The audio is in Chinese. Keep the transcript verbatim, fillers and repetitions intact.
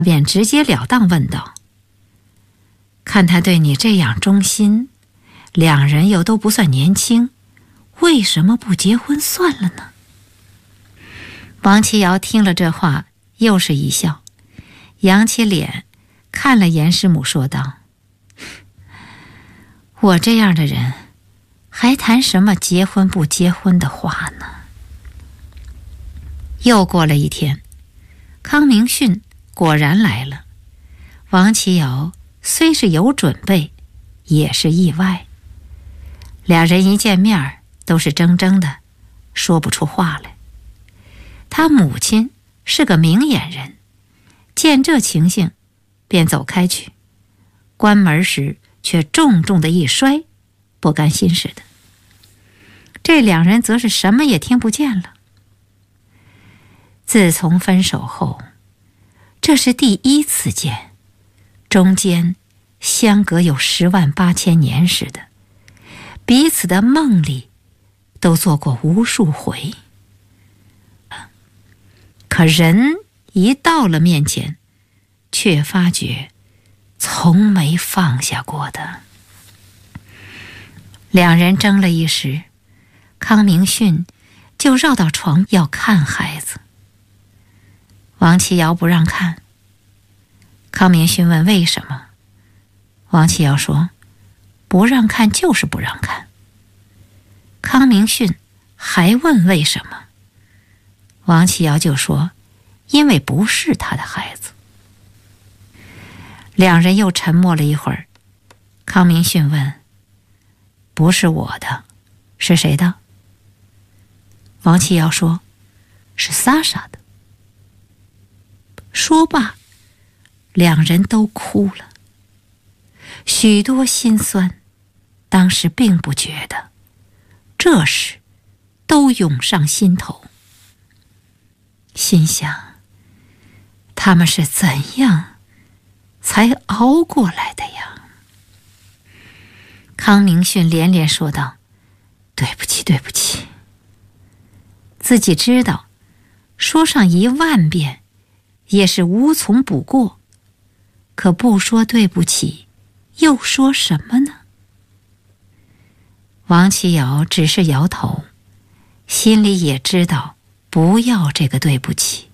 便直截了当问道：看他对你这样忠心，两人又都不算年轻，为什么不结婚算了呢？王琦瑶听了这话，又是一笑，扬起脸看了严师母，说道：我这样的人还谈什么结婚不结婚的话呢？又过了一天，康明训果然来了。王琦瑶虽是有准备，也是意外。俩人一见面都是怔怔的，说不出话来。他母亲是个明眼人，见这情形便走开去，关门时却重重的一摔，不甘心似的。这两人则是什么也听不见了。自从分手后，这是第一次见，中间相隔有十万八千年似的，彼此的梦里都做过无数回。可人一到了面前，却发觉从没放下过的。两人争了一时，康明训就绕到床要看孩子。王琦瑶不让看。康明训问为什么，王琦瑶说不让看就是不让看。康明训还问为什么，王琦瑶就说因为不是他的孩子。两人又沉默了一会儿，康明训问：不是我的，是谁的？王琦瑶说：是莎莎的。说罢，两人都哭了。许多心酸，当时并不觉得，这时都涌上心头。心想，他们是怎样才熬过来的呀？康明训连连说道：对不起，对不起。自己知道，说上一万遍也是无从补过，可不说对不起，又说什么呢？王琦瑶只是摇头，心里也知道不要这个对不起。